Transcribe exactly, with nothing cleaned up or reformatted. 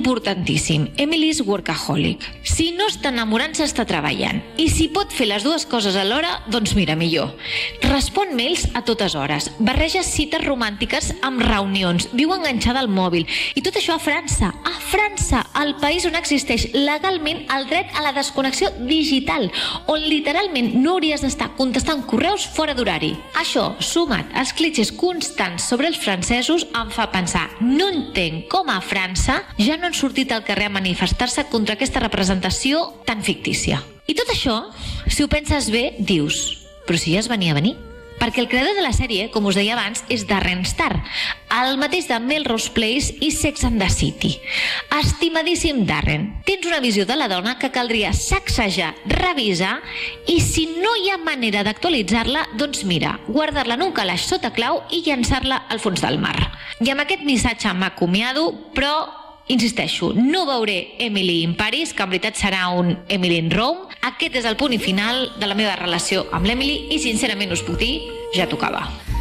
importantíssim, Emily és workaholic. Si no està enamorant, s'està treballant. I si pot fer les dues coses alhora, doncs mira, millor. Respon mails a totes hores, barreja cites romàntiques amb reunions, viu enganxada al mòbil. I tot això a França, a França, el país on existeix legalment el dret a la desconnexió digital, on literalment no hauries d'estar contestant correus fora d'horari. Això, sumat als clitxes constants sobre els francesos, em fa pensar, no entenc com a França ja no han sortit al carrer a manifestar-se contra aquesta representació tan fictícia. I tot això, si ho penses bé, dius, però si ja es venia a venir. Perquè el creador de la sèrie, com us deia abans, és Darren Star, el mateix de Melrose Place i Sex and the City. Estimadíssim Darren, tens una visió de la dona que caldria sacsejar, revisar, i si no hi ha manera d'actualitzar-la, doncs mira, guardar-la en un calaix sota clau i llançar-la al fons del mar. I amb aquest missatge m'acomiado, però insisteixo, no veuré Emily in Paris, que en veritat serà un Emily in Rome. Aquest és el punt i final de la meva relació amb l'Emily i sincerament us puc dir, ja tocava.